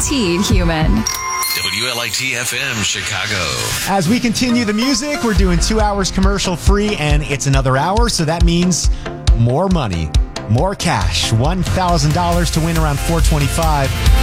guaranteed human. WLIT FM Chicago. As we continue the music, we're doing 2 hours commercial free, and it's another hour, so that means more money, more cash. $1,000 to win around 425.